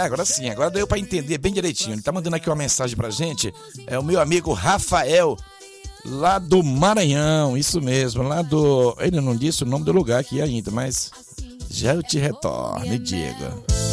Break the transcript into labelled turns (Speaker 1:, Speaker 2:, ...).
Speaker 1: agora sim, agora deu pra entender bem direitinho. Ele tá mandando aqui uma mensagem pra gente. É o meu amigo Rafael, lá do Maranhão, isso mesmo, lá do... Ele não disse o nome do lugar aqui ainda, mas já eu te retorno e digo.